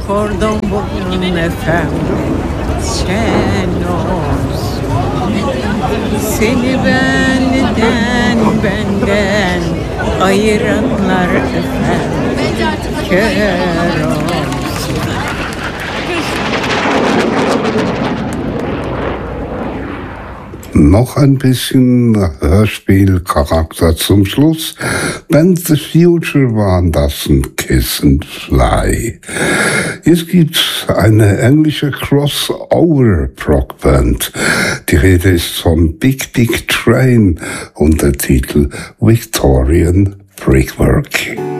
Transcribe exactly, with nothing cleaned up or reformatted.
Kordon bugün efendim sen olsun. Seni benden benden ayıranlar efendim kör olsun. Noch ein bisschen Hörspielcharakter zum Schluss. Band The Future waren das ein Kiss and Fly. Es gibt eine englische Crossover-Prog-Band. Die Rede ist von Big Big Train und der Titel Victorian Brickwork.